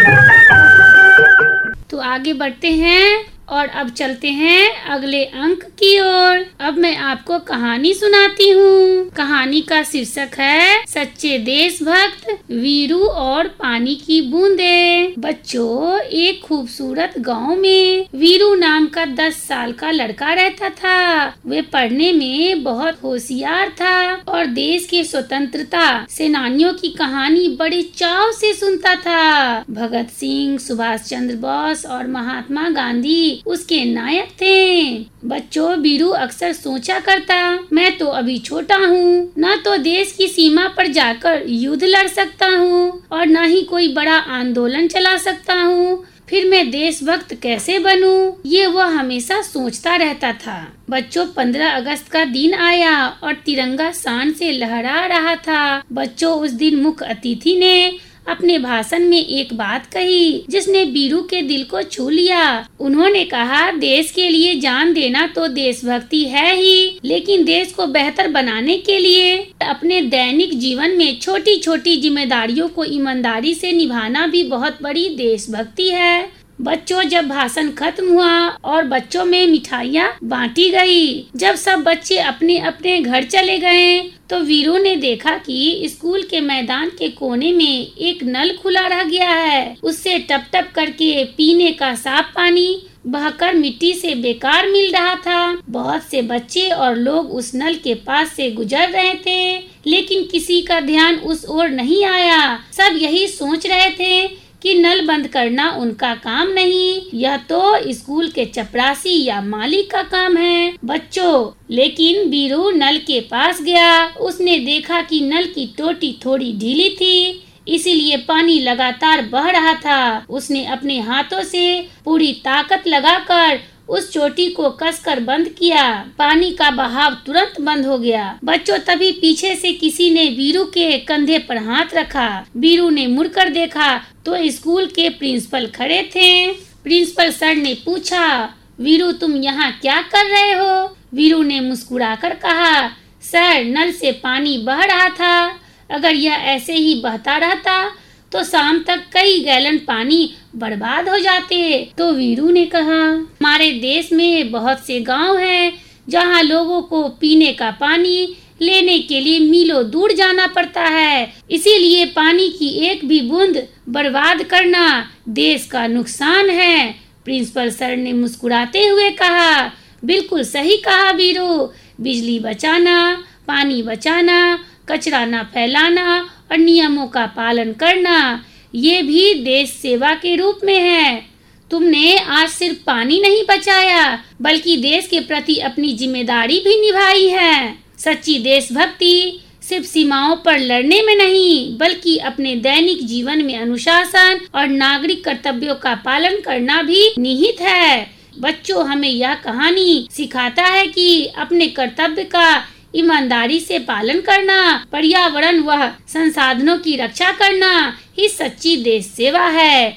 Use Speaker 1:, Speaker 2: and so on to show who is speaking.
Speaker 1: तो आगे बढ़ते हैं और अब चलते हैं अगले अंक की ओर। अब मैं आपको कहानी सुनाती हूँ। कहानी का शीर्षक है सच्चे देशभक्त, वीरू और पानी की बूंदें। बच्चों, एक खूबसूरत गांव में वीरू नाम का 10 साल का लड़का रहता था। वे पढ़ने में बहुत होशियार था और देश के स्वतंत्रता सेनानियों की कहानी बड़े चाव से सुनता था। भगत सिंह, सुभाष चंद्र बोस और महात्मा गांधी उसके नायक थे। बच्चों, वीरू अक्सर सोचा करता, मैं तो अभी छोटा हूँ, न तो देश की सीमा पर जाकर युद्ध लड़ सकता हूँ और न ही कोई बड़ा आंदोलन चला सकता हूँ। फिर मैं देशभक्त कैसे बनूं? ये वह हमेशा सोचता रहता था। बच्चों, 15 अगस्त का दिन आया और तिरंगा शान से लहरा रहा था। बच्चों, उस दिन मुख्य अतिथि ने अपने भाषण में एक बात कही जिसने वीरू के दिल को छू लिया। उन्होंने कहा, देश के लिए जान देना तो देशभक्ति है ही, लेकिन देश को बेहतर बनाने के लिए अपने दैनिक जीवन में छोटी छोटी जिम्मेदारियों को ईमानदारी से निभाना भी बहुत बड़ी देशभक्ति है। बच्चों, जब भाषण खत्म हुआ और बच्चों में मिठाइयाँ बांटी गई, जब सब बच्चे अपने अपने घर चले गए, तो वीरू ने देखा कि स्कूल के मैदान के कोने में एक नल खुला रह गया है। उससे टप टप करके पीने का साफ पानी बहकर मिट्टी से बेकार मिल रहा था। बहुत से बच्चे और लोग उस नल के पास से गुजर रहे थे, लेकिन किसी का ध्यान उस ओर नहीं आया। सब यही सोच रहे थे कि नल बंद करना उनका काम नहीं, यह तो स्कूल के चपरासी या मालिक का काम है। बच्चों, लेकिन वीरू नल के पास गया। उसने देखा कि नल की टोटी थोड़ी ढीली थी, इसीलिए पानी लगातार बह रहा था। उसने अपने हाथों से पूरी ताकत लगाकर उस चोटी को कसकर बंद किया। पानी का बहाव तुरंत बंद हो गया। बच्चों, तभी पीछे से किसी ने वीरू के कंधे पर हाथ रखा। वीरू ने मुड़कर देखा तो स्कूल के प्रिंसिपल खड़े थे। प्रिंसिपल सर ने पूछा, वीरू तुम यहाँ क्या कर रहे हो? वीरू ने मुस्कुराकर कहा, सर नल से पानी बह रहा था, अगर यह ऐसे ही बहता रहता तो शाम तक कई गैलन पानी बर्बाद हो जाते। तो वीरू ने कहा, हमारे देश में बहुत से गांव हैं जहां लोगों को पीने का पानी लेने के लिए मीलों दूर जाना पड़ता है, इसीलिए पानी की एक भी बूंद बर्बाद करना देश का नुकसान है। प्रिंसिपल सर ने मुस्कुराते हुए कहा, बिल्कुल सही कहा वीरू, बिजली बचाना, पानी बचाना, कचरा न फैलाना और नियमों का पालन करना, ये भी देश सेवा के रूप में है। तुमने आज सिर्फ पानी नहीं बचाया, बल्कि देश के प्रति अपनी जिम्मेदारी भी निभाई है। सच्ची देशभक्ति सिर्फ सीमाओं पर लड़ने में नहीं, बल्कि अपने दैनिक जीवन में अनुशासन और नागरिक कर्तव्यों का पालन करना भी निहित है। बच्चों, हमें यह कहानी सिखाता है कि अपने कर्तव्य का ईमानदारी से पालन करना, पर्यावरण व संसाधनों की रक्षा करना ही सच्ची देश सेवा है।